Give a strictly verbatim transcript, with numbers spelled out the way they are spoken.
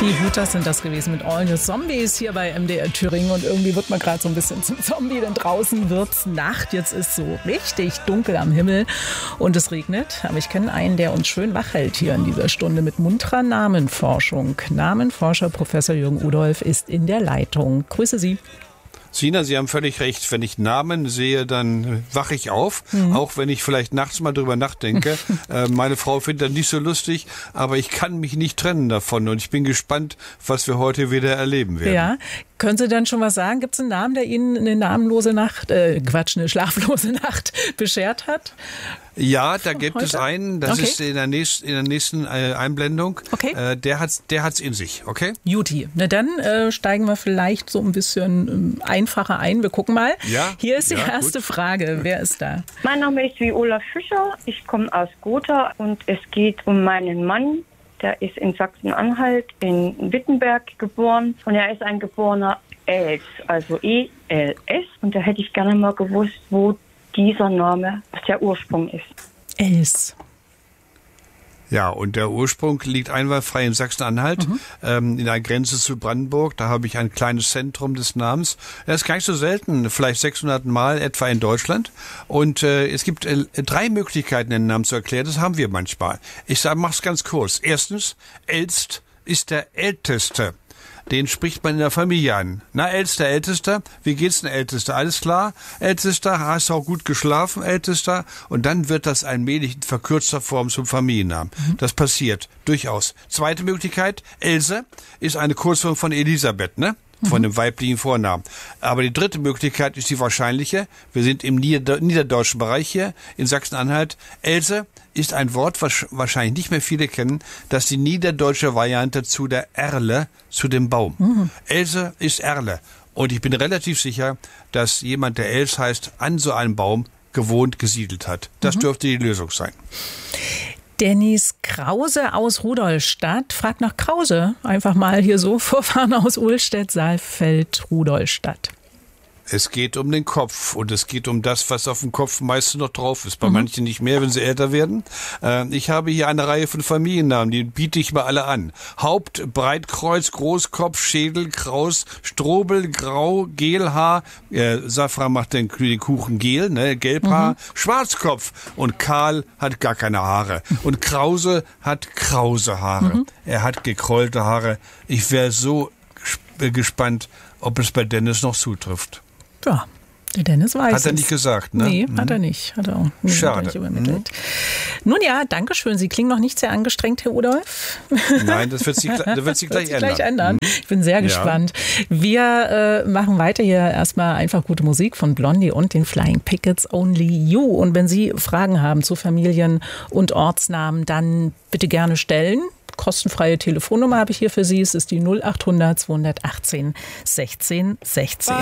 Die Hooters sind das gewesen mit All Your Zombies hier bei M D R Thüringen. Und irgendwie wird man gerade so ein bisschen zum Zombie, denn draußen wird's Nacht. Jetzt ist so richtig dunkel am Himmel und es regnet. Aber ich kenne einen, der uns schön wach hält hier in dieser Stunde mit munterer Namenforschung. Namenforscher Professor Jürgen Udolph ist in der Leitung. Grüße Sie. Sina, Sie haben völlig recht. Wenn ich Namen sehe, dann wache ich auf. Mhm. Auch wenn ich vielleicht nachts mal drüber nachdenke. äh, meine Frau findet das nicht so lustig, aber ich kann mich nicht trennen davon. Und ich bin gespannt, was wir heute wieder erleben werden. Ja. Können Sie dann schon was sagen? Gibt es einen Namen, der Ihnen eine namenlose Nacht, äh, Quatsch, eine schlaflose Nacht beschert hat? Ja, da gibt Heute? es einen, das okay. ist in der nächsten, in der nächsten äh, Einblendung. Okay. Äh, der hat's, der hat's in sich, okay? Juti. Na dann äh, steigen wir vielleicht so ein bisschen äh, einfacher ein. Wir gucken mal. Ja, Hier ist die ja, erste gut. Frage. Wer ist da? Mein Name ist Viola Fischer. Ich komme aus Gotha und es geht um meinen Mann. Der ist in Sachsen-Anhalt in Wittenberg geboren und er ist ein geborener Els, also E L S. Und da hätte ich gerne mal gewusst, wo dieser Name, was der Ursprung ist. Els. Ja, und der Ursprung liegt einwandfrei in Sachsen-Anhalt, mhm. ähm, in der Grenze zu Brandenburg. Da habe ich ein kleines Zentrum des Namens. Er ist gar nicht so selten, vielleicht sechshundert Mal etwa in Deutschland. Und äh, es gibt äh, drei Möglichkeiten, den Namen zu erklären. Das haben wir manchmal. Ich sage, mach's ganz kurz. Erstens, Elst ist der Älteste. Den spricht man in der Familie an. Na, Ältester, Ältester, wie geht's denn, Ältester? Alles klar? Ältester, hast du auch gut geschlafen, Ältester? Und dann wird das allmählich in verkürzter Form zum Familiennamen. Mhm. Das passiert, durchaus. Zweite Möglichkeit, Else ist eine Kurzform von Elisabeth, ne? Von dem weiblichen Vornamen. Aber die dritte Möglichkeit ist die wahrscheinliche. Wir sind im Nieder- niederdeutschen Bereich hier in Sachsen-Anhalt. Else ist ein Wort, was wahrscheinlich nicht mehr viele kennen, das die niederdeutsche Variante zu der Erle, zu dem Baum. Mhm. Else ist Erle. Und ich bin relativ sicher, dass jemand, der Els heißt, an so einem Baum gewohnt gesiedelt hat. Das mhm. dürfte die Lösung sein. Dennis Krause aus Rudolstadt fragt nach Krause. Einfach mal hier so, Vorfahren aus Uhlstedt, Saalfeld, Rudolstadt. Es geht um den Kopf und es geht um das, was auf dem Kopf meistens noch drauf ist. Bei mhm. manchen nicht mehr, wenn sie älter werden. Äh, ich habe hier eine Reihe von Familiennamen, die biete ich mal alle an. Haupt, Breitkreuz, Großkopf, Schädel, Kraus, Strobel, Grau, Gelhaar, äh, Safran macht den, den Kuchen gel, ne, Gelbhaar, mhm. Schwarzkopf und Karl hat gar keine Haare. Und Krause hat krause Haare. Mhm. Er hat gekrollte Haare. Ich wäre so gespannt, ob es bei Dennis noch zutrifft. Ja, der Dennis weiß Hat er es. nicht gesagt, ne? Nee, mhm. hat er nicht. Hat er auch nee, Schade. Hat er nicht übermittelt. Mhm. Nun ja, danke schön. Sie klingen noch nicht sehr angestrengt, Herr Udolph. Nein, das wird sich, das wird sich gleich, wird sich ändern. gleich ändern. Ich bin sehr gespannt. Ja. Wir äh, machen weiter hier erstmal einfach gute Musik von Blondie und den Flying Pickets, Only You. Und wenn Sie Fragen haben zu Familien- und Ortsnamen, dann bitte gerne stellen. Kostenfreie Telefonnummer habe ich hier für Sie. Es ist die null acht hundert zweihundertachtzehn sechzehn sechzehn.